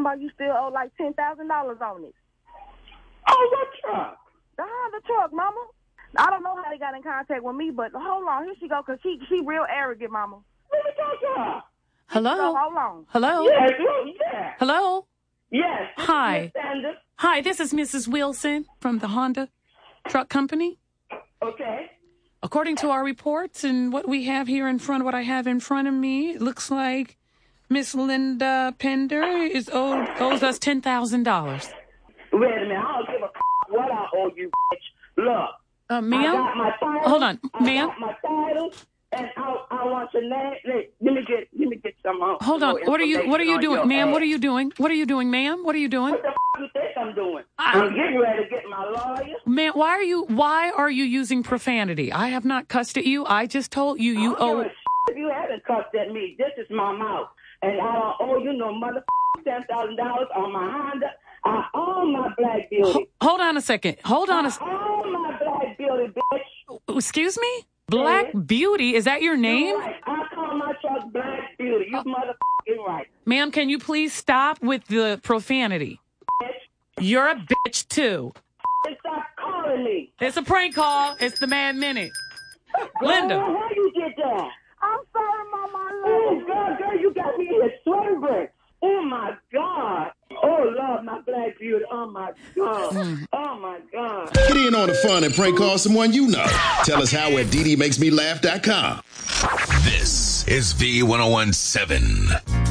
about you still owe like $10,000 on it. Oh, what truck? The Honda truck, Mama. I don't know how they got in contact with me, but hold on. Here she go, because she real arrogant, Mama. Let me talk to her. Hello? So, hold on. Hello? Yes, yes. Hello? Yes. Hi. Sanders. Hi, this is Mrs. Wilson from the Honda Truck Company. Okay. According to our reports and what we have here in front, what I have in front of me, it looks like Miss Linda Pender owes us $10,000. Wait a minute. I don't give a what I owe you, bitch. Look. Ma'am? I got my title. Hold on, ma'am. I got my title, and I want your name. Let me get some. Hold on. What are you doing, ma'am? What are you doing? What are you doing, ma'am? What are you doing? What the you think I'm doing? I'm getting ready to get my lawyer. Ma'am, why are you using profanity? I have not cussed at you. I just told you you owe. If you haven't cussed at me, this is my mouth, and I don't owe you no $10,000 on my Honda. I own my Black Beauty. Hold on a second. I own my Black Beauty, bitch. Excuse me? Black Beauty? Is that your name? Right. I call my truck Black Beauty. You motherfucking right. Ma'am, can you please stop with the profanity? Bitch. You're a bitch, too. Stop calling me. It's a prank call. It's the Mad Minute. Linda. How you get that? I'm sorry, Mama. I love Oh, you. girl, you got me here swerving. Oh, my God. Oh, Lord, my Black Beauty. Oh, my God. Oh, my God. Get in on the fun and prank call someone you know. Tell us how at DDMakesMeLaugh.com. This is V1017.